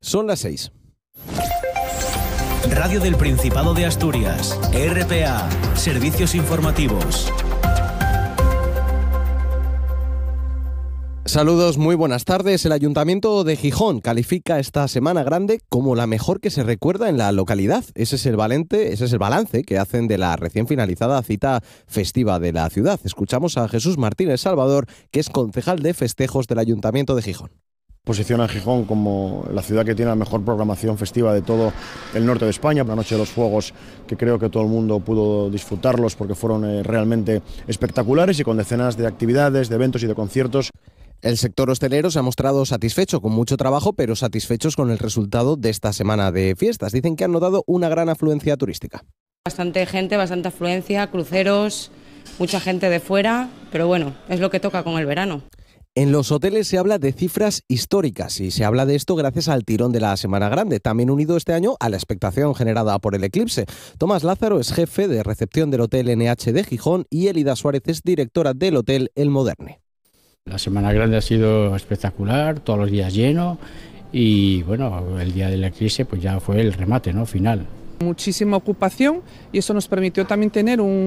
Son las 6. Radio del Principado de Asturias, RPA, servicios informativos. Saludos, muy buenas tardes. El Ayuntamiento de Gijón califica esta Semana Grande como la mejor que se recuerda en la localidad. Ese es el balance que hacen de la recién finalizada cita festiva de la ciudad. Escuchamos a Jesús Martínez Salvador, que es concejal de festejos del Ayuntamiento de Gijón. Posiciona a Gijón como la ciudad que tiene la mejor programación festiva de todo el norte de España. La Noche de los Fuegos, que creo que todo el mundo pudo disfrutarlos porque fueron realmente espectaculares y con decenas de actividades, de eventos y de conciertos. El sector hostelero se ha mostrado satisfecho, con mucho trabajo, pero satisfechos con el resultado de esta semana de fiestas. Dicen que han notado una gran afluencia turística. Bastante gente, bastante afluencia, cruceros, mucha gente de fuera, pero bueno, es lo que toca con el verano. En los hoteles se habla de cifras históricas y se habla de esto gracias al tirón de la Semana Grande, también unido este año a la expectación generada por el eclipse. Tomás Lázaro es jefe de recepción del Hotel NH de Gijón y Elida Suárez es directora del Hotel El Moderne. La Semana Grande ha sido espectacular, todos los días lleno y bueno, el día del eclipse pues ya fue el remate, ¿no? Final. Muchísima ocupación y eso nos permitió también tener un